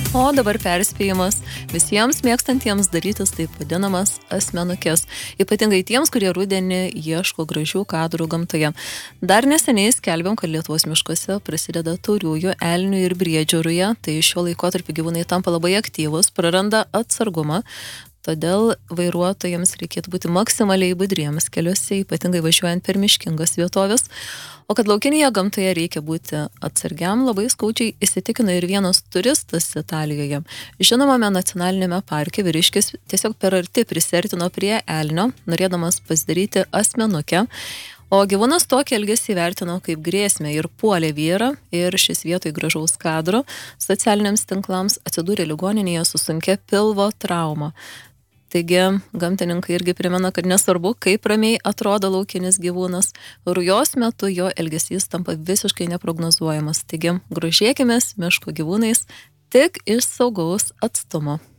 O dabar perspėjimas visiems mėgstantiems darytis taip vadinamas asmenukes, ypatingai tiems, kurie rudenį ieško gražių kadrų gamtoje. Dar neseniai skelbėm, kad Lietuvos miškuose prasideda tauriųjų, elnių ir briedžių ruja, tai šiuo laikotarpiu gyvūnai tampa labai aktyvūs, praranda atsargumą. Todėl vairuotojams reikėtų būti maksimaliai budriems keliuose, ypatingai važiuojant per miškingas vietovės. O kad laukinėje gamtoje reikia būti atsargiam, labai skaudžiai įsitikino ir vienas turistas Italijoje. Žinomame nacionalinėme parke vyriškis tiesiog per arti prisertino prie elnio, norėdamas pasidaryti asmenukę. O gyvūnas tokį elgesį vertino kaip grėsmę ir puolė vyrą, ir šis vietoj gražaus kadro socialiniams tinklams atsidūrė ligoninėje su sunkia pilvo trauma. Taigi, gamtininkai irgi primena, kad nesvarbu, kaip ramiai atrodo laukinis gyvūnas, rujos metu jo elgesys tampa visiškai neprognozuojamas. Taigi, grožėkimės miško gyvūnais tik iš saugaus atstumo.